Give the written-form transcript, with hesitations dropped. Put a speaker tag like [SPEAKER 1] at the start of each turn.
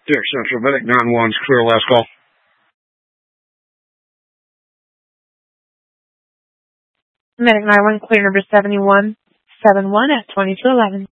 [SPEAKER 1] Dear Central, Medic 911's clear, last call.
[SPEAKER 2] Medic 911, clear number 7171 at 2211.